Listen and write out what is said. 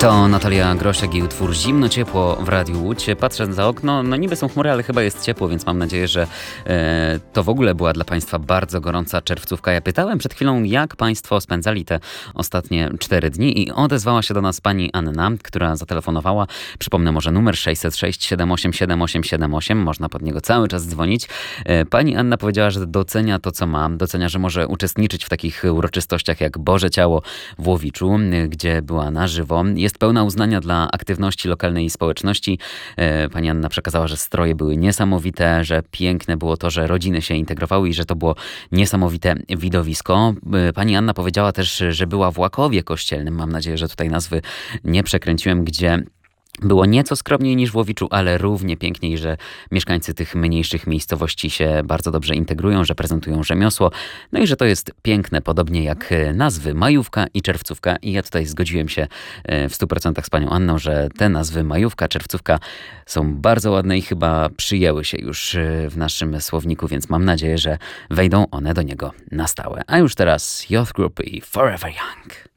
To Natalia Grosiak i utwór Zimno Ciepło w Radiu Łódź. Patrzę za okno, no niby są chmury, ale chyba jest ciepło, więc mam nadzieję, że to w ogóle była dla Państwa bardzo gorąca czerwcówka. Ja pytałem przed chwilą, jak Państwo spędzali te ostatnie 4 dni i odezwała się do nas pani Anna, która zatelefonowała. Przypomnę może numer 606 78 7878. Można pod niego cały czas dzwonić. Pani Anna powiedziała, że docenia to, co ma. Docenia, że może uczestniczyć w takich uroczystościach jak Boże Ciało w Łowiczu, gdzie była na żywo. Jest pełna uznania dla aktywności lokalnej społeczności. Pani Anna przekazała, że stroje były niesamowite, że piękne było to, że rodziny się integrowały i że to było niesamowite widowisko. Pani Anna powiedziała też, że była w Łakowie Kościelnym. Mam nadzieję, że tutaj nazwy nie przekręciłem, gdzie było nieco skromniej niż w Łowiczu, ale równie piękniej, że mieszkańcy tych mniejszych miejscowości się bardzo dobrze integrują, że prezentują rzemiosło. No i że to jest piękne, podobnie jak nazwy Majówka i Czerwcówka. I ja tutaj zgodziłem się w 100% z panią Anną, że te nazwy Majówka, Czerwcówka są bardzo ładne i chyba przyjęły się już w naszym słowniku, więc mam nadzieję, że wejdą one do niego na stałe. A już teraz Youth Group i Forever Young.